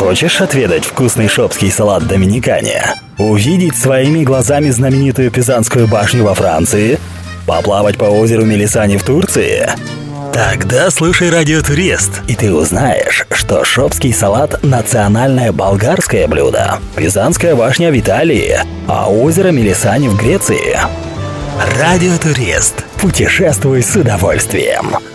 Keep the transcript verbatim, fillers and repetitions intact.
Хочешь отведать вкусный шопский салат доминикане? Увидеть своими глазами знаменитую Пизанскую башню во Франции? Поплавать по озеру Мелисани в Турции? Тогда слушай Радиотурист, и ты узнаешь, что шопский салат – национальное болгарское блюдо, Пизанская башня в Италии, а озеро Мелисани в Греции. Радиотурист. Путешествуй с удовольствием.